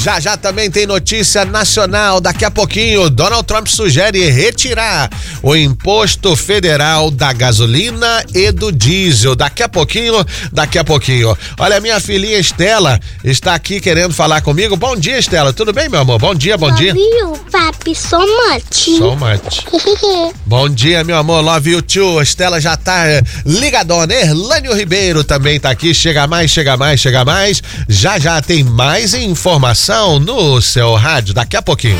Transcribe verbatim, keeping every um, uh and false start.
Já já também tem notícia nacional. Daqui a pouquinho, Donald Trump sugere retirar o imposto federal da gasolina e do diesel. Daqui a pouquinho, daqui a pouquinho. Olha, minha filhinha Estela está aqui querendo falar comigo. Bom dia, Estela. Tudo bem, meu amor? Bom dia, bom dia. Love you, papi. So much. So much. Bom dia, meu amor. Love you too. Estela já tá ligadona. Erlânio Ribeiro também tá aqui. Chega mais, chega mais, chega mais. Já já tem mais informação no seu rádio, daqui a pouquinho.